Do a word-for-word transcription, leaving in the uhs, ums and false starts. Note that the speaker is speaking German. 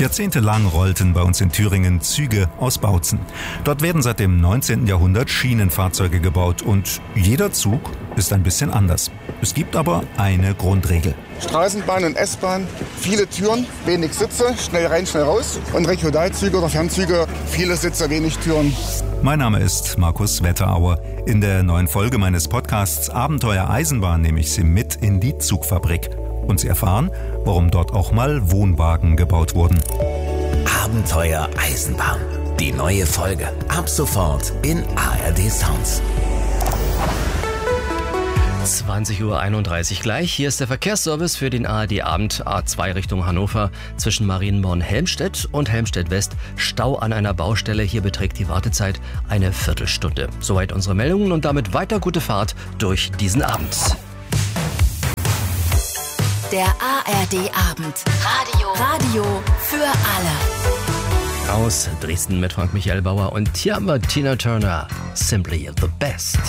Jahrzehntelang rollten bei uns in Thüringen Züge aus Bautzen. Dort werden seit dem neunzehnten Jahrhundert Schienenfahrzeuge gebaut und jeder Zug ist ein bisschen anders. Es gibt aber eine Grundregel. Straßenbahn und S-Bahn, viele Türen, wenig Sitze, schnell rein, schnell raus. Und Regionalzüge oder Fernzüge, viele Sitze, wenig Türen. Mein Name ist Markus Wetterauer. In der neuen Folge meines Podcasts Abenteuer Eisenbahn nehme ich Sie mit in die Zugfabrik. Und Sie erfahren, warum dort auch mal Wohnwagen gebaut wurden. Abenteuer Eisenbahn. Die neue Folge. Ab sofort in A R D Sounds. zwanzig Uhr einunddreißig gleich. Hier ist der Verkehrsservice für den A R D-Abend A zwei Richtung Hannover zwischen Marienborn-Helmstedt und Helmstedt-West. Stau an einer Baustelle. Hier beträgt die Wartezeit eine Viertelstunde. Soweit unsere Meldungen und damit weiter gute Fahrt durch diesen Abend. Der A R D-Abend. Radio. Radio für alle. Aus Dresden mit Frank Michael Bauer und hier haben wir Tina Turner. Simply the Best.